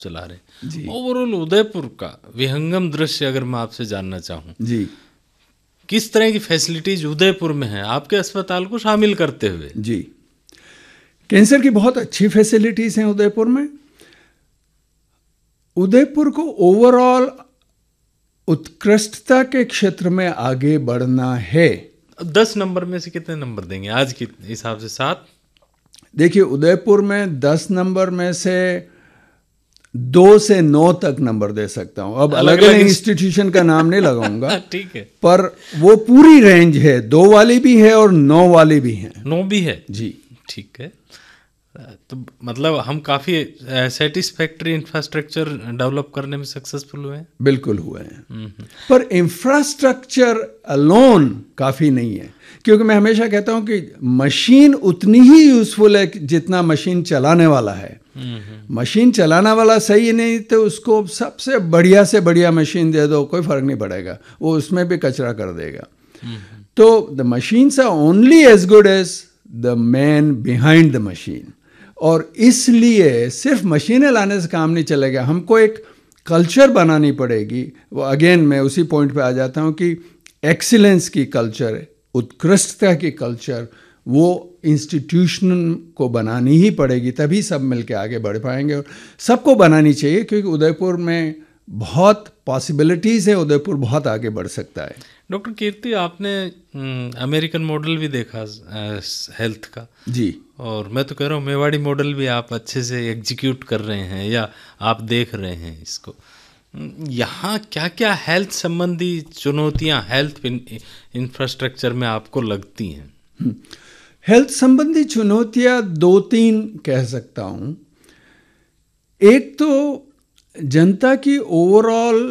चला रहे जी। ओवरऑल उदयपुर का विहंगम दृश्य अगर मैं आपसे जानना चाहूँ, जी किस तरह की फैसिलिटीज उदयपुर में है आपके अस्पताल को शामिल करते हुए? जी, कैंसर की बहुत अच्छी फैसिलिटीज़ हैं उदयपुर में। उदयपुर को ओवरऑल उत्कृष्टता के क्षेत्र में आगे बढ़ना है। 10 नंबर में से कितने नंबर देंगे आज के हिसाब से? 7? देखिए, उदयपुर में 10 नंबर में से 2 से 9 तक नंबर दे सकता हूँ। अब अलग अलग इंस्टीट्यूशन का नाम नहीं लगाऊंगा ठीक है, पर वो पूरी रेंज है, 2 वाली भी है और 9 वाली भी है। 9 भी है जी, ठीक है। तो मतलब हम काफ़ी सेटिस्फैक्ट्री इंफ्रास्ट्रक्चर डेवलप करने में सक्सेसफुल हुए हैं। बिल्कुल हुए हैं, पर इंफ्रास्ट्रक्चर अलोन काफ़ी नहीं है, क्योंकि मैं हमेशा कहता हूं कि मशीन उतनी ही यूजफुल है जितना मशीन चलाने वाला है। मशीन चलाना वाला सही नहीं तो उसको सबसे बढ़िया से बढ़िया मशीन दे दो, कोई फर्क नहीं पड़ेगा, वो उसमें भी कचरा कर देगा। तो the machines are only as good as the man behind the machine. और इसलिए सिर्फ मशीनें लाने से काम नहीं चलेगा, हमको एक कल्चर बनानी पड़ेगी। वो अगेन मैं उसी पॉइंट पे आ जाता हूँ कि एक्सीलेंस की कल्चर, उत्कृष्टता की कल्चर, वो इंस्टीट्यूशन को बनानी ही पड़ेगी, तभी सब मिलके आगे बढ़ पाएंगे। और सबको बनानी चाहिए, क्योंकि उदयपुर में बहुत पॉसिबिलिटीज़ है, उदयपुर बहुत आगे बढ़ सकता है। डॉक्टर कीर्ति, आपने अमेरिकन मॉडल भी देखा हेल्थ का? जी, और मैं तो कह रहा हूँ मेवाड़ी मॉडल भी आप अच्छे से एग्जीक्यूट कर रहे हैं या आप देख रहे हैं इसको। यहाँ क्या क्या हेल्थ संबंधी चुनौतियाँ हेल्थ इंफ्रास्ट्रक्चर में आपको लगती हैं? हेल्थ संबंधी चुनौतियाँ 2-3 कह सकता हूँ। एक तो जनता की ओवरऑल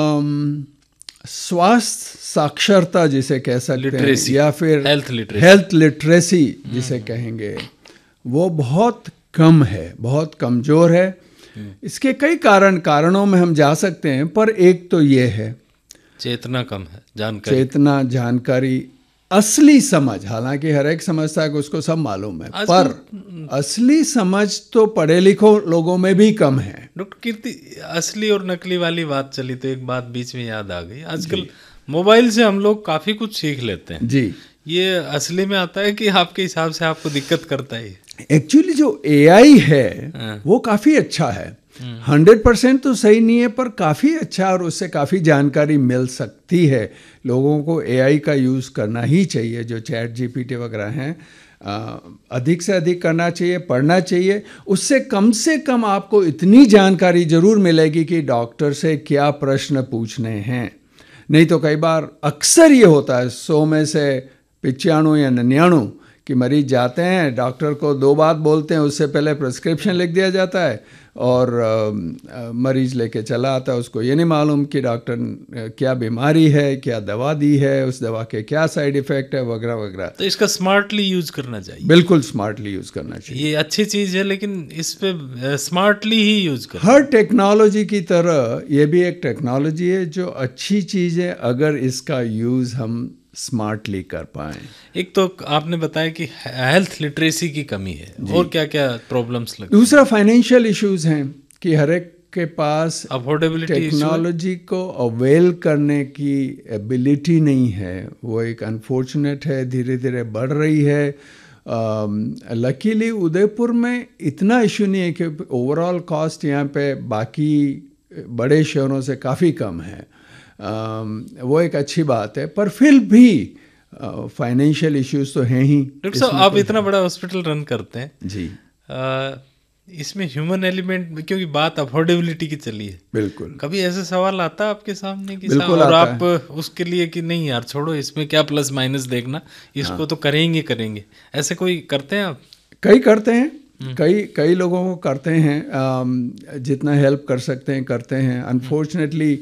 स्वास्थ्य साक्षरता जिसे कह सकते हैं, या फिर हेल्थ लिटरेसी जिसे कहेंगे, वो बहुत कम है, बहुत कमज़ोर है। इसके कई कारणों में हम जा सकते हैं, पर एक तो ये है चेतना कम है, जानकारी, असली समझ। हालांकि हर एक समझता है कि उसको सब मालूम है, पर असली समझ तो पढ़े लिखो लोगों में भी कम है। डॉक्टर कीर्ति, असली और नकली वाली बात चली तो एक बात बीच में याद आ गई। आजकल मोबाइल से हम लोग काफ़ी कुछ सीख लेते हैं जी, ये असली में आता है कि आपके हिसाब से आपको दिक्कत करता है? एक्चुअली जो AI है वो काफ़ी अच्छा है, 100% तो सही नहीं है, पर काफ़ी अच्छा, और उससे काफ़ी जानकारी मिल सकती है। लोगों को AI का यूज़ करना ही चाहिए, जो ChatGPT वगैरह हैं, अधिक से अधिक करना चाहिए, पढ़ना चाहिए। उससे कम आपको इतनी जानकारी ज़रूर मिलेगी कि डॉक्टर से क्या प्रश्न पूछने हैं। नहीं तो कई बार अक्सर ये होता है, 100 में से 95 या 99 कि मरीज जाते हैं, डॉक्टर को 2 बात बोलते हैं, उससे पहले प्रिस्क्रिप्शन लिख दिया जाता है और मरीज लेके चला आता है। उसको ये नहीं मालूम कि डॉक्टर क्या बीमारी है, क्या दवा दी है, उस दवा के क्या साइड इफ़ेक्ट है, वगैरह वगैरह। तो इसका स्मार्टली यूज़ करना चाहिए। बिल्कुल स्मार्टली यूज़ करना चाहिए। ये अच्छी चीज़ है, लेकिन इस पे स्मार्टली ही यूज़ करना। हर टेक्नोलॉजी की तरह ये भी एक टेक्नोलॉजी है जो अच्छी चीज़ है, अगर इसका यूज़ हम स्मार्टली कर पाएँ। एक तो आपने बताया कि हेल्थ लिटरेसी की कमी है, और क्या क्या प्रॉब्लम्स लगती हैं? दूसरा फाइनेंशियल इश्यूज हैं कि हर एक के पास अफोर्डेबिलिटी टेक्नोलॉजी को अवेल करने की एबिलिटी नहीं है। वो एक अनफॉर्चुनेट है, धीरे धीरे बढ़ रही है। लकीली उदयपुर में इतना इशू नहीं है कि ओवरऑल कॉस्ट यहाँ पे बाकी बड़े शहरों से काफ़ी कम है। वो एक अच्छी बात है, पर फिर भी फाइनेंशियल इश्यूज तो हैं ही। डॉक्टर साहब, आप इतना बड़ा हॉस्पिटल रन करते हैं जी, इसमें ह्यूमन एलिमेंट, क्योंकि बात अफोर्डेबिलिटी की चली है, बिल्कुल, कभी ऐसे सवाल आता है आपके सामने कि बिल्कुल और आता आप है। उसके लिए कि नहीं यार छोड़ो, इसमें क्या प्लस माइनस देखना, इसको तो करेंगे, ऐसे कोई करते हैं आप? कई करते हैं, कई लोगों को करते हैं, जितना हेल्प कर सकते हैं करते हैं। अनफॉर्चुनेटली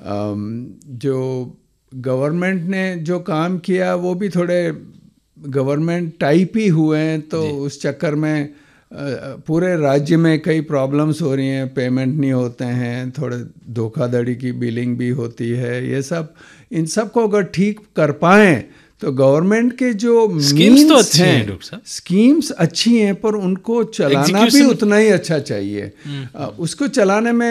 जो गवर्नमेंट ने जो काम किया वो भी थोड़े गवर्नमेंट टाइप ही हुए हैं, तो उस चक्कर में पूरे राज्य में कई प्रॉब्लम्स हो रही हैं, पेमेंट नहीं होते हैं, थोड़े धोखाधड़ी की बिलिंग भी होती है। ये सब, इन सब को अगर ठीक कर पाएँ तो गवर्नमेंट के जो स्कीम्स तो अच्छी हैं डॉक्टर साहब, स्कीम्स अच्छी हैं, पर उनको चलाना भी उतना ही अच्छा चाहिए। उसको चलाने में